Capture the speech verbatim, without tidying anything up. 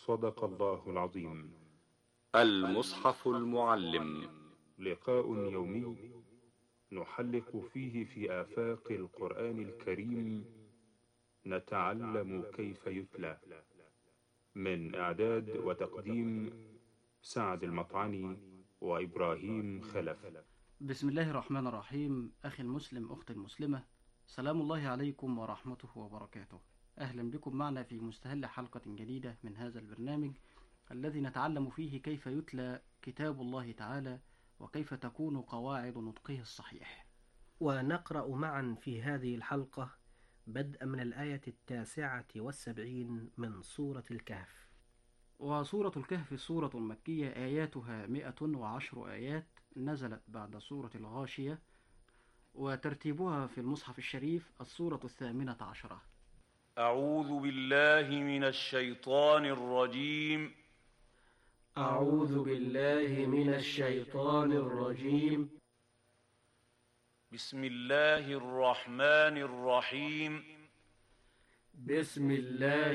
صدق الله العظيم. المصحف المعلم، لقاء يومي نحلق فيه في آفاق القرآن الكريم، نتعلم كيف يتلى. من إعداد وتقديم سعد المطعني وإبراهيم خلف. بسم الله الرحمن الرحيم. أخي المسلم، أختي المسلمة، سلام الله عليكم ورحمته وبركاته. أهلا بكم معنا في مستهل حلقة جديدة من هذا البرنامج الذي نتعلم فيه كيف يتلى كتاب الله تعالى وكيف تكون قواعد نطقه الصحيح. ونقرأ معا في هذه الحلقة بدءا من الآية التاسعة والسبعين من سورة الكهف. وسورة الكهف سورة مكية، آياتها مئة وعشر آيات، نزلت بعد سورة الغاشية، وترتيبها في المصحف الشريف السورة الثامنة عشرة. أعوذ بالله من الشيطان الرجيم. أعوذ بالله من الشيطان الرجيم. بسم الله الرحمن الرحيم. بسم الله